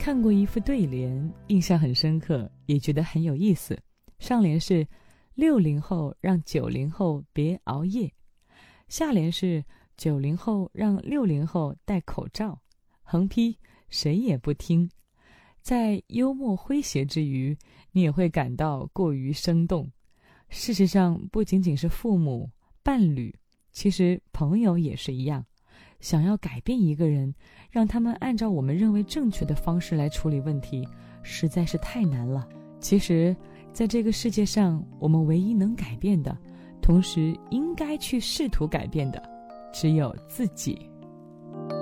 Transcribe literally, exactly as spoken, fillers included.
看过一副对联，印象很深刻，也觉得很有意思。上联是六零后让九零后别熬夜，下联是九零后让六零后戴口罩，横批谁也不听。在幽默诙谐之余，你也会感到过于生动。事实上，不仅仅是父母、伴侣，其实朋友也是一样。想要改变一个人，让他们按照我们认为正确的方式来处理问题，实在是太难了。其实，在这个世界上，我们唯一能改变的，同时应该去试图改变的，只有自己。